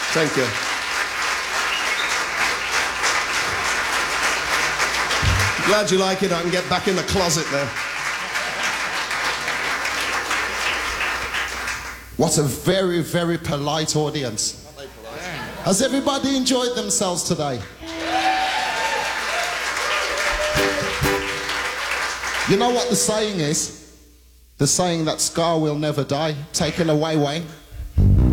Thank you. Glad you like it. I can get back in the closet now. What a very, very polite audience. Has everybody enjoyed themselves today? You know what the saying is? The saying that Scar will never die. Take it away, Wayne.